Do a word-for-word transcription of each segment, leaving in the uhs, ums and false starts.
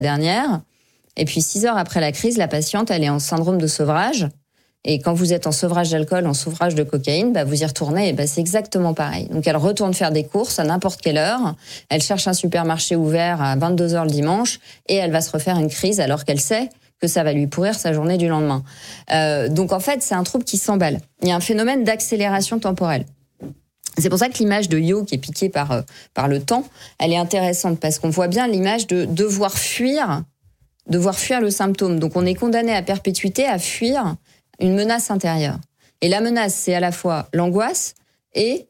dernière. Et puis six heures après la crise, la patiente, elle est en syndrome de sevrage. Et quand vous êtes en sevrage d'alcool, en sevrage de cocaïne, bah vous y retournez, et bah c'est exactement pareil. Donc elle retourne faire des courses à n'importe quelle heure, elle cherche un supermarché ouvert à vingt-deux heures le dimanche, et elle va se refaire une crise alors qu'elle sait que ça va lui pourrir sa journée du lendemain. Euh, donc en fait, c'est un trouble qui s'emballe. Il y a un phénomène d'accélération temporelle. C'est pour ça que l'image de Yo, qui est piquée par, euh, par le temps, elle est intéressante, parce qu'on voit bien l'image de devoir fuir, devoir fuir le symptôme. Donc on est condamné à perpétuité à fuir une menace intérieure. Et la menace, c'est à la fois l'angoisse et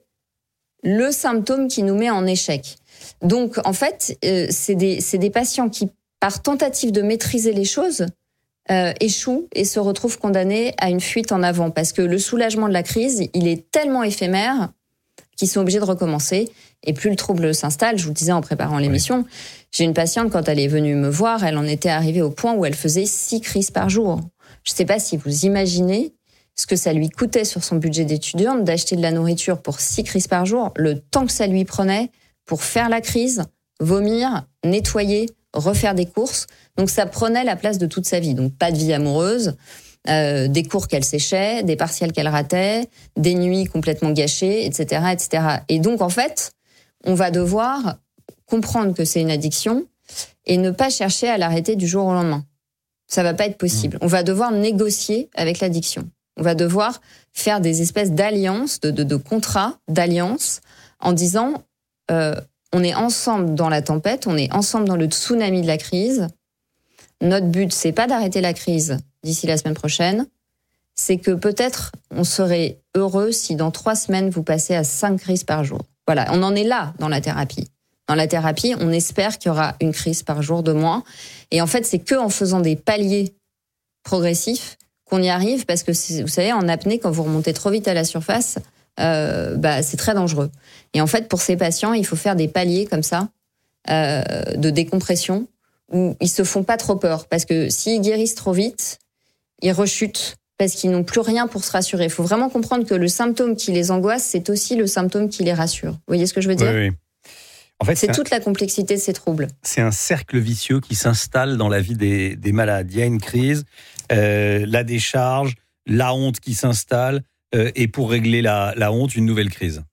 le symptôme qui nous met en échec. Donc, en fait, euh, c'est des, c'est des patients qui, par tentative de maîtriser les choses, euh, échouent et se retrouvent condamnés à une fuite en avant. Parce que le soulagement de la crise, il est tellement éphémère qu'ils sont obligés de recommencer. Et plus le trouble s'installe, je vous le disais en préparant l'émission, oui. J'ai une patiente, quand elle est venue me voir, elle en était arrivée au point où elle faisait six crises par jour. Je ne sais pas si vous imaginez ce que ça lui coûtait sur son budget d'étudiante d'acheter de la nourriture pour six crises par jour, le temps que ça lui prenait pour faire la crise, vomir, nettoyer, refaire des courses. Donc ça prenait la place de toute sa vie. Donc pas de vie amoureuse, euh, des cours qu'elle séchait, des partiels qu'elle ratait, des nuits complètement gâchées, et cetera, et cetera. Et donc en fait, on va devoir comprendre que c'est une addiction et ne pas chercher à l'arrêter du jour au lendemain. Ça va pas être possible. On va devoir négocier avec l'addiction. On va devoir faire des espèces d'alliances, de, de, de contrats, d'alliances, en disant euh, on est ensemble dans la tempête, on est ensemble dans le tsunami de la crise. Notre but, c'est pas d'arrêter la crise d'ici la semaine prochaine. C'est que peut-être on serait heureux si dans trois semaines vous passez à cinq crises par jour. Voilà, on en est là dans la thérapie. Dans la thérapie, on espère qu'il y aura une crise par jour de moins. Et en fait, c'est que en faisant des paliers progressifs qu'on y arrive, parce que vous savez, en apnée, quand vous remontez trop vite à la surface, euh, bah c'est très dangereux. Et en fait, pour ces patients, il faut faire des paliers comme ça euh, de décompression où ils se font pas trop peur, parce que s'ils guérissent trop vite, ils rechutent parce qu'ils n'ont plus rien pour se rassurer. Il faut vraiment comprendre que le symptôme qui les angoisse, c'est aussi le symptôme qui les rassure. Vous voyez ce que je veux dire ? Oui, oui. En fait, c'est, c'est toute un, la complexité de ces troubles. C'est un cercle vicieux qui s'installe dans la vie des, des malades. Il y a une crise, euh, la décharge, la honte qui s'installe, euh, et pour régler la, la honte, une nouvelle crise.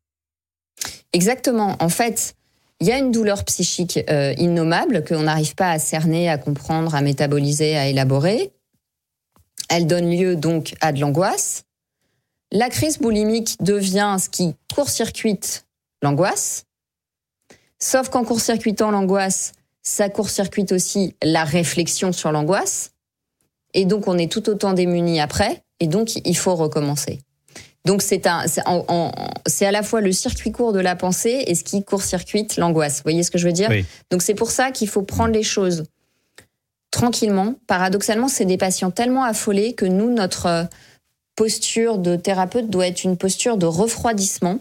Exactement. En fait, il y a une douleur psychique euh, innommable qu'on n'arrive pas à cerner, à comprendre, à métaboliser, à élaborer. Elle donne lieu donc à de l'angoisse. La crise boulimique devient ce qui court-circuite l'angoisse. Sauf qu'en court-circuitant l'angoisse, ça court-circuite aussi la réflexion sur l'angoisse. Et donc, on est tout autant démunis après. Et donc, il faut recommencer. Donc, c'est, un, c'est, en, en, c'est à la fois le circuit court de la pensée et ce qui court-circuite l'angoisse. Vous voyez ce que je veux dire ? Oui. Donc, c'est pour ça qu'il faut prendre les choses tranquillement. Paradoxalement, c'est des patients tellement affolés que nous, notre posture de thérapeute doit être une posture de refroidissement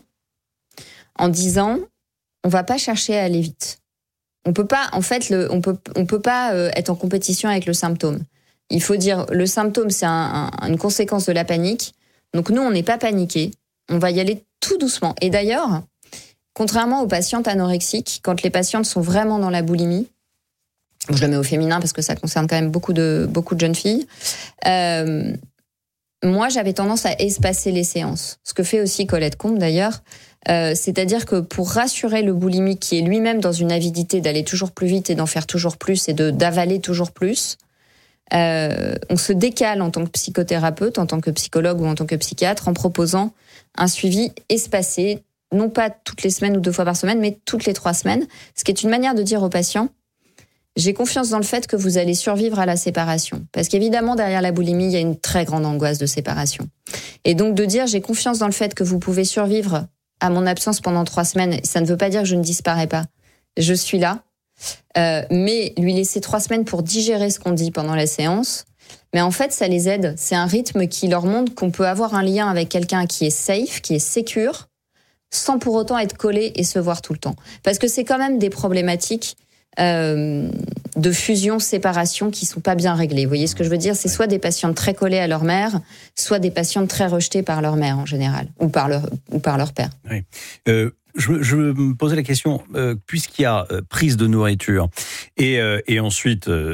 en disant... on va pas chercher à aller vite. On peut pas, en fait, le, on peut, on peut pas euh, être en compétition avec le symptôme. Il faut dire, le symptôme, c'est un, un, une conséquence de la panique. Donc nous, on n'est pas paniqués. On va y aller tout doucement. Et d'ailleurs, contrairement aux patientes anorexiques, quand les patientes sont vraiment dans la boulimie, je le mets au féminin parce que ça concerne quand même beaucoup de, beaucoup de jeunes filles, euh, moi, j'avais tendance à espacer les séances. Ce que fait aussi Colette Combe, d'ailleurs. Euh, c'est-à-dire que pour rassurer le boulimique qui est lui-même dans une avidité d'aller toujours plus vite et d'en faire toujours plus et de, d'avaler toujours plus, euh, on se décale en tant que psychothérapeute, en tant que psychologue ou en tant que psychiatre en proposant un suivi espacé, non pas toutes les semaines ou deux fois par semaine, mais toutes les trois semaines, ce qui est une manière de dire aux patients j'ai confiance dans le fait que vous allez survivre à la séparation. Parce qu'évidemment, derrière la boulimie, il y a une très grande angoisse de séparation. Et donc de dire j'ai confiance dans le fait que vous pouvez survivre à mon absence pendant trois semaines, ça ne veut pas dire que je ne disparais pas. Je suis là. Euh, mais lui laisser trois semaines pour digérer ce qu'on dit pendant la séance, mais en fait, ça les aide. C'est un rythme qui leur montre qu'on peut avoir un lien avec quelqu'un qui est safe, qui est sécure, sans pour autant être collé et se voir tout le temps. Parce que c'est quand même des problématiques euh, de fusion-séparation qui sont pas bien réglées. Vous voyez ce que je veux dire ? C'est soit des patientes très collées à leur mère, soit des patientes très rejetées par leur mère en général, ou par leur, ou par leur père. Oui. Euh, je, je me posais la question, euh, puisqu'il y a euh, prise de nourriture et, euh, et ensuite... Euh,